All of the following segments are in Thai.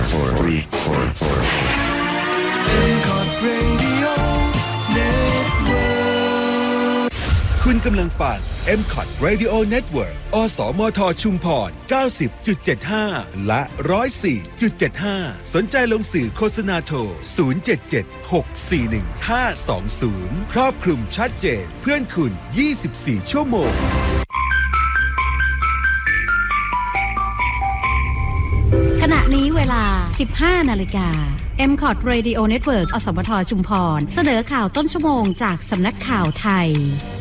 คุณกำลังฟัง MCOT Radio Network อสมทชุมพร 90.75 และ 104.75 สนใจลงสื่อโฆษณาโทร 077-641-520 ครอบคลุมชัดเจนเพื่อนคุณ 24 ชั่วโมงขณะนี้เวลา 15 นาฬิกา MCOT Radio Network อสมทชุมพรเสนอข่าวต้นชั่วโมงจากสำนักข่าวไทย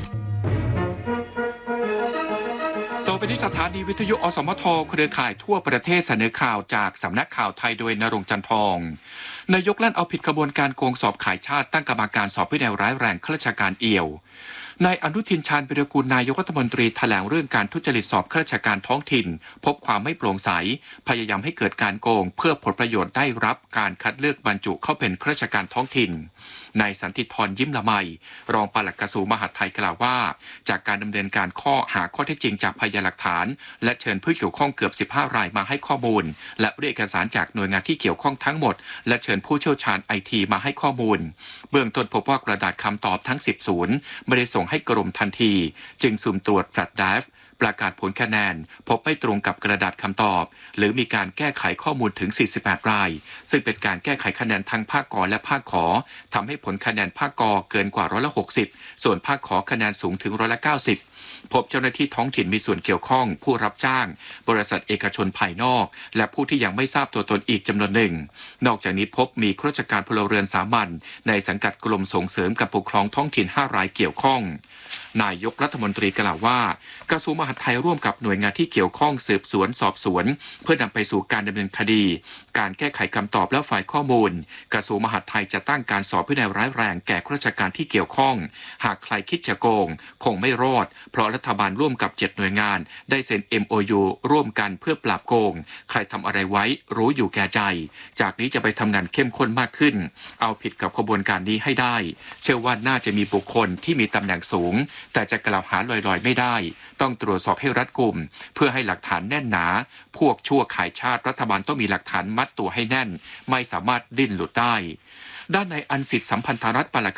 ต่อไปที่สถานีวิทยุอสมทเครือข่ายทั่วประเทศเสนอข่าวจากสำนักข่าวไทยโดยณรงค์จันทองนายกลั่นเอาผิดขบวนการโกงสอบขายชาติตั้งกรรมการสอบวินัยร้ายแรงข้าราชการเอี่ยวนายอนุทินชาญวิรากูลนายกรัฐมนตรีแถลงเรื่องการทุจริตสอบข้าราชการท้องถิ่นพบความไม่โปร่งใสพยายามให้เกิดการโกงเพื่อผลประโยชน์ได้รับการคัดเลือกบรรจุเข้าเป็นข้าราชการท้องถิ่นนายสันติธรยิ้มละไมรองปลัดกระทรวงมหาดไทยกล่าวว่าจากการดำเนินการหาข้อเท็จจริงจากพยานหลักฐานและเชิญผู้เกี่ยวข้องเกือบ15รายมาให้ข้อมูลและเรียกเอกสารจากหน่วยงานที่เกี่ยวข้องทั้งหมดและเชิญผู้เชี่ยวชาญไอทีมาให้ข้อมูลเบื้องต้นพบว่ากระดาษคำตอบทั้ง10ศูนย์ไม่ได้ส่งให้กรมทันทีจึงสุ่มตรวจแฟลชไดรฟ์ประกาศผลคะแนนพบไม่ตรงกับกระดาษคำตอบหรือมีการแก้ไขข้อมูลถึง48รายซึ่งเป็นการแก้ไขคะแนนทั้งภาคกและภาคขอทำให้ผลคะแนนภาคกเกินกว่า60%ส่วนภาคขอคะแนนสูงถึง90%พบเจ้าหน้าที่ท้องถิ่นมีส่วนเกี่ยวข้องผู้รับจ้างบริษัทเอกชนภายนอกและผู้ที่ยังไม่ทราบตัวตนอีกจำนวนหนึ่งนอกจากนี้พบมีข้าราชการพลเรือนสามัญในสังกัดกรมส่งเสริมการปกครองท้องถิ่น5รายเกี่ยวข้องนายกรัฐมนตรีกล่าวว่ากระทรวงมหาดไทยร่วมกับหน่วยงานที่เกี่ยวข้องสืบสวนสอบสวนเพื่อนำไปสู่การดำเนินคดีการแก้ไขคำตอบและฝ่ายข้อมูลกระทรวงมหาดไทยจะตั้งการสอบวินัยร้ายแรงแก่ข้าราชการที่เกี่ยวข้องหากใครคิดจะโกงคงไม่รอดเพราะรัฐบาลร่วมกับ7หน่วยงานได้เซ็น MOU ร่วมกันเพื่อปราบโกงใครทำอะไรไว้รู้อยู่แก่ใจจากนี้จะไปทำงานเข้มข้นมากขึ้นเอาผิดกับขบวนการนี้ให้ได้เชื่อว่าน่าจะมีบุคคลที่มีตำแหน่งสูงแต่จะกล่าวหาลอยๆไม่ได้ต้องตรวจสอบให้รัดกุมเพื่อให้หลักฐานแน่นหนาพวกชั่วขายชาติรัฐบาลต้องมีหลักฐานมัดตัวให้แน่นไม่สามารถดิ้นหลุดได้ด้านในอันสิทธิสัมพันธรัฐปลัด